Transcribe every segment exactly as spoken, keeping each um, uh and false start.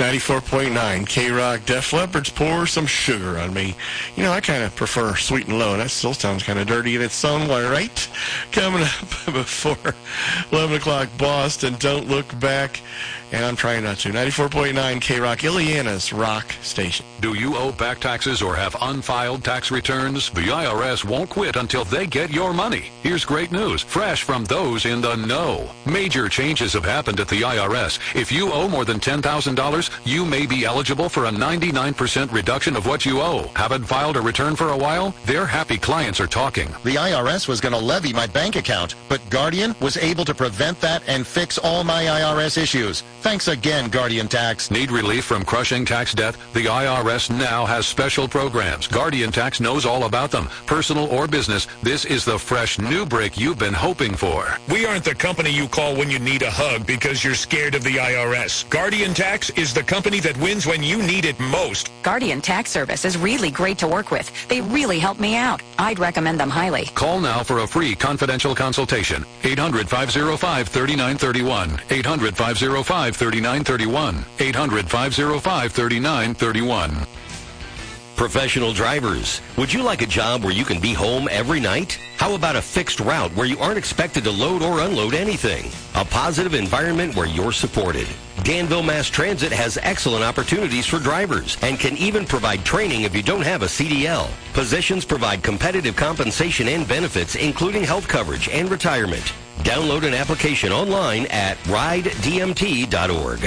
ninety-four point nine K-Rock. Def Leppard's Pour Some Sugar on Me. You know, I kind of prefer Sweet and Low. That still sounds kind of dirty in its own way, right? Coming up before eleven o'clock, Boston, Don't Look Back. And I'm trying not to. ninety-four point nine K-Rock, Ileana's rock station. Do you owe back taxes or have unfiled tax returns? The I R S won't quit until they get your money. Here's great news, fresh from those in the know. Major changes have happened at the I R S. If you owe more than ten thousand dollars, you may be eligible for a ninety-nine percent reduction of what you owe. Haven't filed a return for a while? Their happy clients are talking. The I R S was going to levy my bank account, but Guardian was able to prevent that and fix all my I R S issues. Thanks again, Guardian Tax. Need relief from crushing tax debt? The I R S now has special programs. Guardian Tax knows all about them. Personal or business, this is the fresh new break you've been hoping for. We aren't the company you call when you need a hug because you're scared of the I R S. Guardian Tax is the company that wins when you need it most. Guardian Tax Service is really great to work with. They really help me out. I'd recommend them highly. Call now for a free confidential consultation. eight hundred, five oh five, three nine three one. eight hundred, five oh five, three nine three one. eight hundred, five oh five, three nine three one. Professional drivers, would you like a job where you can be home every night? How about a fixed route where you aren't expected to load or unload anything? A positive environment where you're supported. Danville Mass Transit has excellent opportunities for drivers and can even provide training if you don't have a C D L. Positions provide competitive compensation and benefits, including health coverage and retirement. Download an application online at ride d m t dot org.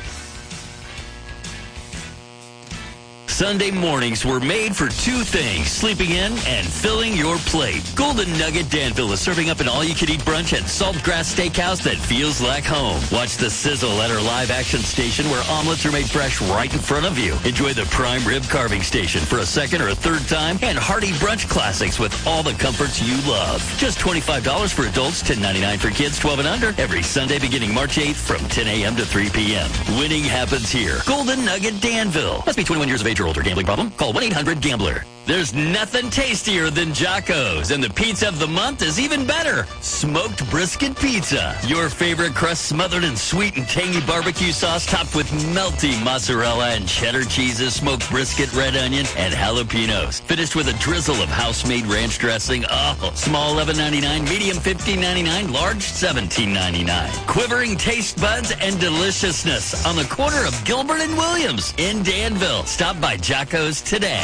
Sunday mornings were made for two things, sleeping in and filling your plate. Golden Nugget Danville is serving up an all-you-can-eat brunch at Saltgrass Steakhouse that feels like home. Watch the sizzle at our live-action station where omelets are made fresh right in front of you. Enjoy the prime rib carving station for a second or a third time, and hearty brunch classics with all the comforts you love. Just twenty-five dollars for adults, ten ninety-nine for kids twelve and under, every Sunday beginning March eighth from ten a m to three p m Winning happens here. Golden Nugget Danville. Must be twenty-one years of age or older. Gambling problem? Call one eight hundred gambler. There's nothing tastier than Jocko's, and the pizza of the month is even better. Smoked brisket pizza. Your favorite crust smothered in sweet and tangy barbecue sauce topped with melty mozzarella and cheddar cheeses, smoked brisket, red onion, and jalapenos. Finished with a drizzle of house-made ranch dressing. Oh, small eleven ninety-nine, medium fifteen ninety-nine, large seventeen ninety-nine. Quivering taste buds and deliciousness on the corner of Gilbert and Williams in Danville. Stop by Jocko's today.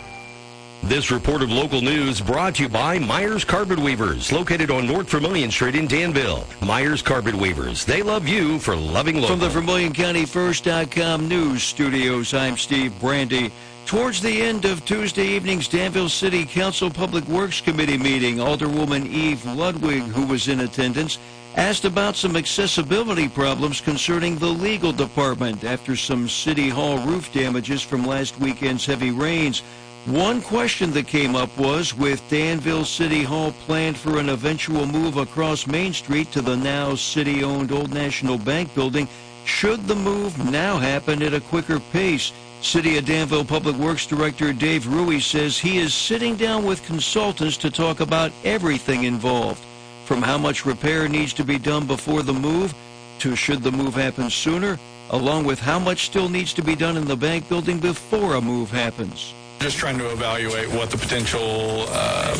This report of local news brought to you by Myers Carpet Weavers, located on North Vermilion Street in Danville. Myers Carpet Weavers, they love you for loving local. From the Vermilion County First dot com news studios, I'm Steve Brandy. Towards the end of Tuesday evening's Danville City Council Public Works Committee meeting, Alderwoman Eve Ludwig, who was in attendance, asked about some accessibility problems concerning the legal department after some City Hall roof damages from last weekend's heavy rains. One question that came up was, with Danville City Hall planned for an eventual move across Main Street to the now city-owned Old National Bank building, should the move now happen at a quicker pace? City of Danville Public Works Director Dave Rui says he is sitting down with consultants to talk about everything involved, from how much repair needs to be done before the move to should the move happen sooner, along with how much still needs to be done in the bank building before a move happens. Just trying to evaluate what the potential um,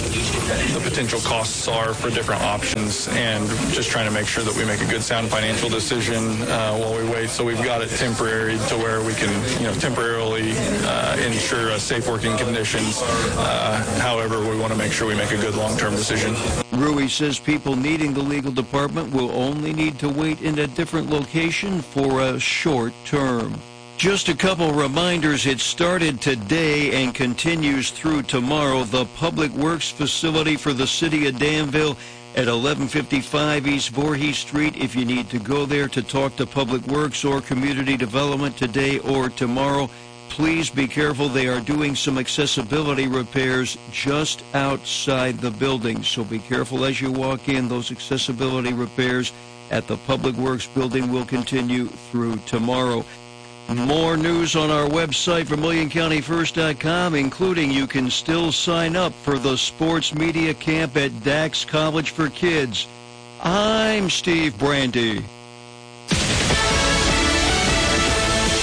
the potential costs are for different options, and just trying to make sure that we make a good, sound financial decision uh, while we wait. So we've got it temporary to where we can, you know, temporarily uh, ensure a safe working conditions. Uh, however, we want to make sure we make a good long-term decision. Rui says people needing the legal department will only need to wait in a different location for a short term. Just a couple reminders. It started today and continues through tomorrow. The Public Works facility for the City of Danville at eleven fifty-five East Voorhees Street. If you need to go there to talk to Public Works or Community Development today or tomorrow, please be careful. They are doing some accessibility repairs just outside the building. So be careful as you walk in. Those accessibility repairs at the Public Works building will continue through tomorrow. More news on our website, Vermilion County First dot com, including you can still sign up for the sports media camp at Dax College for Kids. I'm Steve Brandy.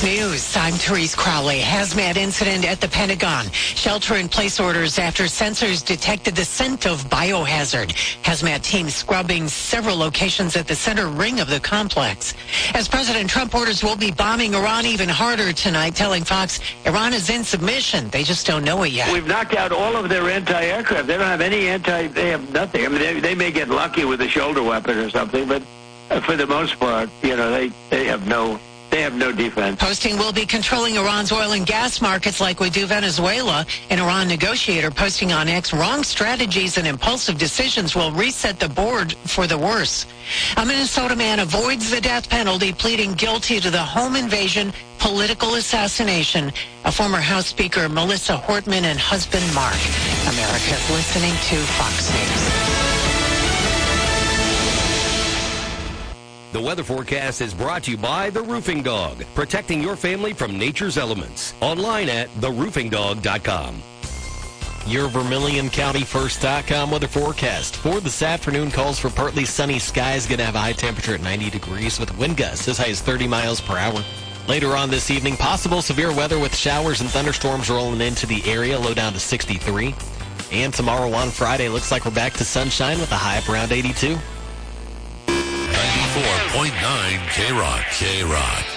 News. I'm Therese Crowley. Hazmat incident at the Pentagon. Shelter-in-place orders after sensors detected the scent of biohazard. Hazmat teams scrubbing several locations at the center ring of the complex. As President Trump orders we'll be bombing Iran even harder tonight, telling Fox Iran is in submission. They just don't know it yet. We've knocked out all of their anti-aircraft. They don't have any anti, they have nothing. I mean, they, they may get lucky with a shoulder weapon or something, but uh, for the most part, you know, they, they have no... They have no defense. Posting will be controlling Iran's oil and gas markets like we do Venezuela. An Iran negotiator posting on X, wrong strategies and impulsive decisions will reset the board for the worse. A Minnesota man avoids the death penalty, pleading guilty to the home invasion political assassination. A former House Speaker, Melissa Hortman, and husband, Mark. America's listening to Fox News. The weather forecast is brought to you by The Roofing Dog, protecting your family from nature's elements. Online at the roofing dog dot com. Your Vermilion County First dot com weather forecast. For this afternoon, calls for partly sunny skies. Going to have a high temperature at ninety degrees with wind gusts as high as thirty miles per hour. Later on this evening, possible severe weather with showers and thunderstorms rolling into the area, low down to sixty-three. And tomorrow on Friday, looks like we're back to sunshine with a high up around eighty-two. ninety-four point nine K-Rock. K-Rock.